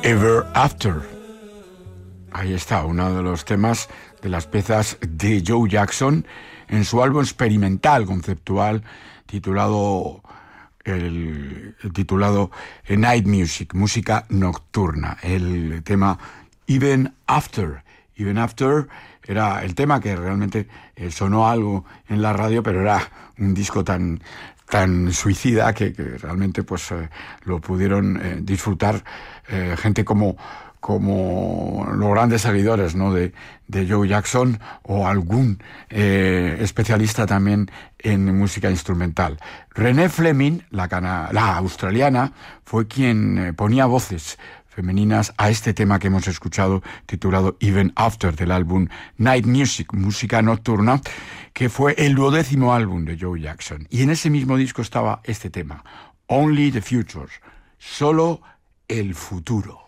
Ever After. Ahí está, uno de los temas de las piezas de Joe Jackson en su álbum experimental, conceptual, titulado Night Music, música nocturna. El tema Even After. Even After era el tema que realmente sonó algo en la radio, pero era un disco tan suicida que realmente pues lo pudieron disfrutar gente como los grandes seguidores, ¿no?, de Joe Jackson, o algún especialista también en música instrumental. Renee Fleming, la australiana, fue quien ponía voces femeninas a este tema que hemos escuchado, titulado Even After, del álbum Night Music, música nocturna, que fue el 12º álbum de Joe Jackson. Y en ese mismo disco estaba este tema, Only the Future, solo el futuro.